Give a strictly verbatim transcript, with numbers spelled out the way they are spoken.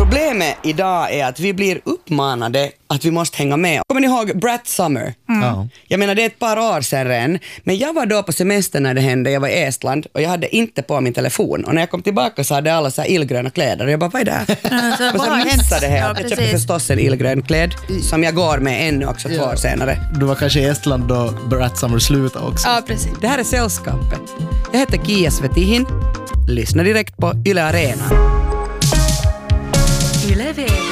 Problemet idag är att vi blir uppmanade att vi måste hänga med. Kommer ni ihåg Brat Summer? Mm. Ja. Jag menar, det är ett par år sedan redan. Men jag var då på semester när det hände. Jag var i Estland och jag hade inte på min telefon. Och när jag kom tillbaka så hade alla så här illgröna kläder. Och jag bara, vad är det här? Alltså, och så missade det här. Ja, jag köpte förstås en illgrön kläd som jag går med ännu också två Ja. år senare. Du var kanske i Estland då Brat Summer slutade också. Ja, precis. Det här är Sällskapet. Jag heter Kia Svetihin. Lyssna direkt på Yle Arena. Yle V.